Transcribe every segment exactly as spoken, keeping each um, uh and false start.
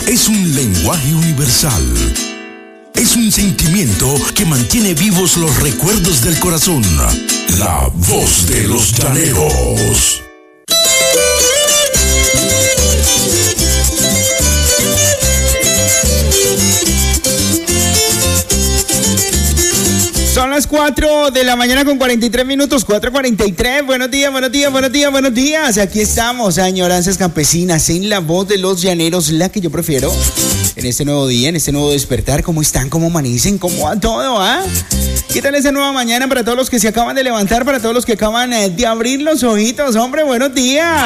es un lenguaje universal. Es un sentimiento que mantiene vivos los recuerdos del corazón. La voz de los llaneros. Son las cuatro de la mañana con cuarenta y tres minutos, cuatro cuarenta y tres. Buenos días, buenos días, buenos días, buenos días. Aquí estamos, añoranzas campesinas, en la voz de los llaneros, la que yo prefiero. En este nuevo día, en este nuevo despertar, ¿cómo están? ¿Cómo amanecen? ¿Cómo va todo, ah? ¿Qué tal esa nueva mañana para todos los que se acaban de levantar, para todos los que acaban eh, de abrir los ojitos? Hombre, buenos días.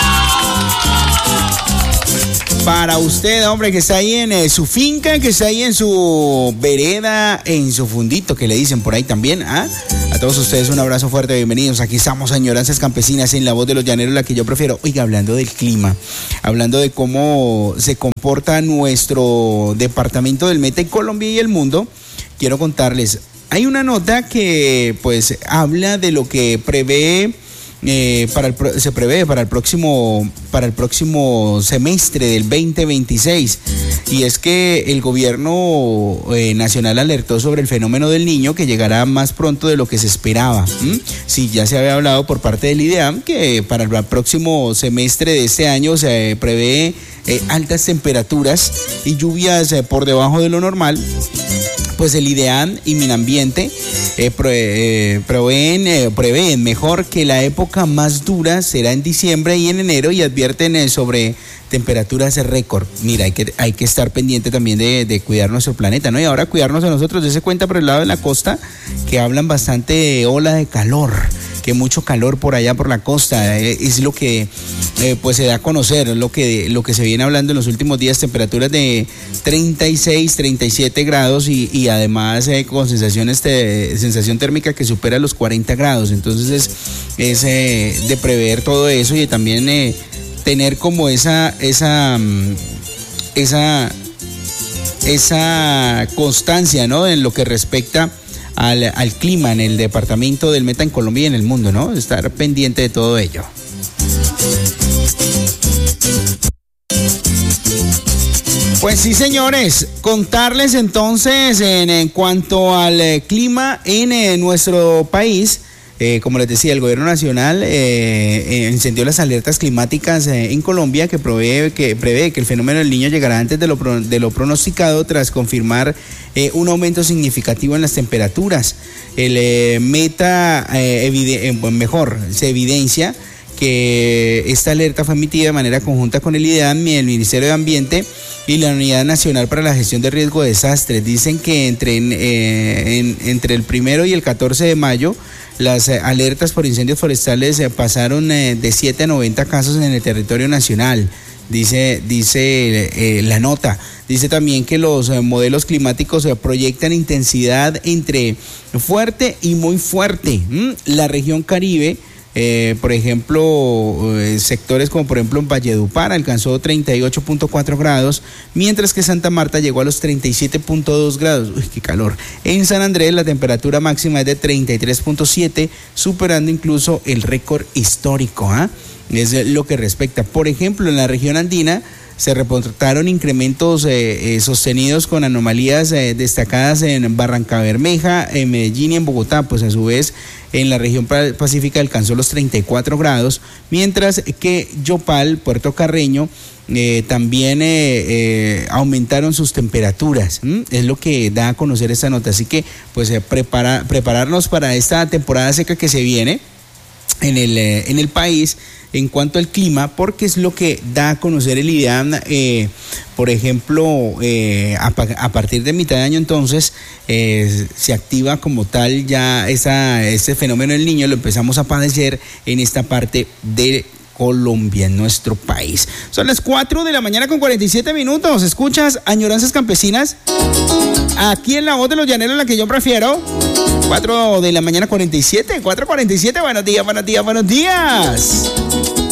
Para usted, hombre, que está ahí en eh, su finca, que está ahí en su vereda, en su fundito, que le dicen por ahí también, ¿ah? A todos ustedes un abrazo fuerte, bienvenidos. Aquí estamos, añoranzas campesinas, en la voz de los llaneros, la que yo prefiero. Oiga, hablando del clima, hablando de cómo se comporta nuestro departamento del Meta en Colombia y el mundo, quiero contarles, hay una nota que, pues, habla de lo que prevé... Eh, para el, se prevé para el próximo para el próximo semestre del veinte veintiséis, y es que el gobierno eh, nacional alertó sobre el fenómeno del Niño, que llegará más pronto de lo que se esperaba. ¿Mm? Sí, ya se había hablado por parte del IDEAM que para el próximo semestre de este año se prevé eh, altas temperaturas y lluvias eh, por debajo de lo normal. Pues el IDEAM y Minambiente eh, pre, eh, prevén, eh, prevén mejor que la época más dura será en diciembre y en enero, y advierten eh, sobre temperaturas récord. Mira, hay que, hay que estar pendiente también de, de cuidar nuestro planeta, ¿no? Y ahora cuidarnos a nosotros. Dese cuenta por el lado de la costa que hablan bastante de ola de calor, que mucho calor por allá por la costa, eh, es lo que eh, pues se da a conocer, lo que, lo que se viene hablando en los últimos días, temperaturas de treinta y seis, treinta y siete grados y, y además eh, con sensaciones de, sensación térmica que supera los cuarenta grados. Entonces es, es eh, de prever todo eso y también eh, tener como esa esa esa esa constancia, ¿no? En lo que respecta Al, al clima en el departamento del Meta en Colombia y en el mundo, ¿no? Estar pendiente de todo ello. Pues sí, señores, contarles entonces en, en cuanto al eh, clima en eh, nuestro país. Eh, como les decía, el gobierno nacional eh, eh, encendió las alertas climáticas eh, en Colombia, que prevé, que prevé que el fenómeno del Niño llegará antes de lo, pro, de lo pronosticado, tras confirmar eh, un aumento significativo en las temperaturas. El eh, Meta, eh, evide, eh, mejor, se evidencia que esta alerta fue emitida de manera conjunta con el IDEAM y el Ministerio de Ambiente y la Unidad Nacional para la Gestión de Riesgo de Desastres. Dicen que entre, eh, en, entre el primero y el catorce de mayo, las eh, alertas por incendios forestales eh, pasaron eh, de siete a noventa casos en el territorio nacional. Dice, dice eh, la nota. Dice también que los eh, modelos climáticos eh, proyectan intensidad entre fuerte y muy fuerte. ¿Mm? La región Caribe, Eh, por ejemplo, eh, sectores como por ejemplo en Valledupar alcanzó treinta y ocho punto cuatro grados, mientras que Santa Marta llegó a los treinta y siete punto dos grados. Uy, qué calor. En San Andrés la temperatura máxima es de treinta y tres punto siete, superando incluso el récord histórico. ¿Ah? Es lo que respecta. Por ejemplo, en la región andina se reportaron incrementos eh, eh, sostenidos con anomalías eh, destacadas en Barrancabermeja, en Medellín y en Bogotá. Pues a su vez en la región pacífica alcanzó los treinta y cuatro grados, mientras que Yopal, Puerto Carreño, eh, también eh, eh, aumentaron sus temperaturas. ¿Mm? Es lo que da a conocer esta nota. Así que pues eh, prepara, prepararnos para esta temporada seca que se viene en el, eh, en el país en cuanto al clima, porque es lo que da a conocer el IDEAM. Eh, por ejemplo, eh, a, a partir de mitad de año entonces eh, se activa como tal ya esa, ese fenómeno del Niño, lo empezamos a padecer en esta parte de Colombia, en nuestro país. Son las cuatro de la mañana con cuarenta y siete minutos. ¿Escuchas Añoranzas Campesinas? Aquí en la voz de los llaneros, la que yo prefiero. cuatro de la mañana cuarenta y siete, cuatro cuarenta y siete. Buenos días, buenos días, buenos días.